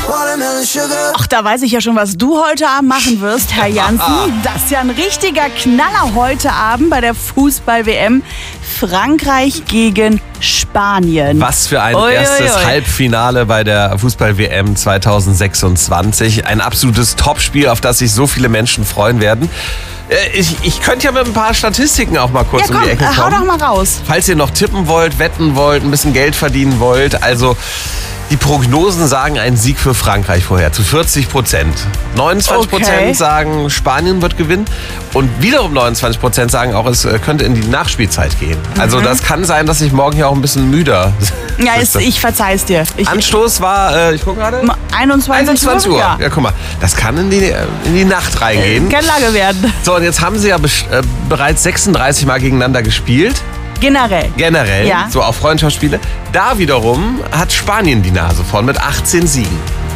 Ach, da weiß ich ja schon, was du heute Abend machen wirst, Herr Jansen. Das ist ja ein richtiger Knaller heute Abend bei der Fußball-WM. Frankreich gegen Spanien. Was für ein erstes Halbfinale bei der Fußball-WM 2026. Ein absolutes Topspiel, auf das sich so viele Menschen freuen werden. Ich könnte ja mit ein paar Statistiken auch mal kurz um die Ecke kommen. Hau doch mal raus. Falls ihr noch tippen wollt, wetten wollt, ein bisschen Geld verdienen wollt. Also die Prognosen sagen einen Sieg für Frankreich vorher zu 40%. 29% sagen, Spanien wird gewinnen. Und wiederum 29% sagen auch, es könnte in die Nachspielzeit gehen. Also das kann sein, dass ich morgen hier auch ein bisschen müder Ja, ich verzeih's dir. Anstoß war, ich gucke gerade, 21 Uhr. Ja, guck mal, das kann in die Nacht reingehen. Kann lange werden. So, und jetzt haben sie ja bereits 36 Mal gegeneinander gespielt. Generell, ja. So auf Freundschaftsspiele. Da wiederum hat Spanien die Nase vorn mit 18 Siegen.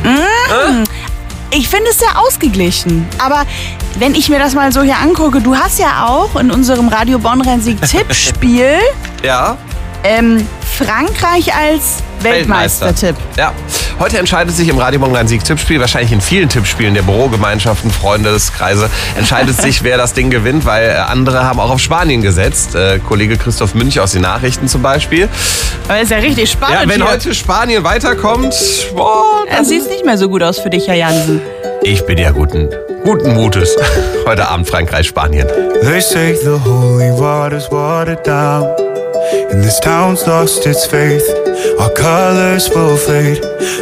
Ich finde es sehr ausgeglichen. Aber wenn ich mir das mal so hier angucke, du hast ja auch in unserem Radio Bonn-Rhein-Sieg-Tippspiel Ja. Frankreich als Weltmeistertipp. Ja. Heute entscheidet sich im Radio Bonn-Rhein-Sieg-Tippspiel, wahrscheinlich in vielen Tippspielen der Bürogemeinschaften, Freundeskreise, entscheidet sich, wer das Ding gewinnt, weil andere haben auch auf Spanien gesetzt. Kollege Christoph Münch aus den Nachrichten zum Beispiel. Aber ist ja richtig spannend. Ja, wenn heute Spanien weiterkommt, boah, dann sieht es nicht mehr so gut aus für dich, Herr Jansen. Ich bin ja guten Mutes. Heute Abend Frankreich-Spanien. They say the holy water's watered down, and this town's lost its faith. Our colors will fade,